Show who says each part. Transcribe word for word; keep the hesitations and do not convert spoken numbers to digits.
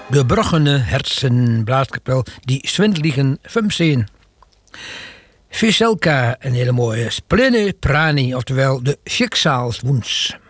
Speaker 1: De Brochene Herzen Blaaskapel die Swindeligen Fumseen. Viselka, een hele mooie. Splene Prani, oftewel de Schicksalswoens.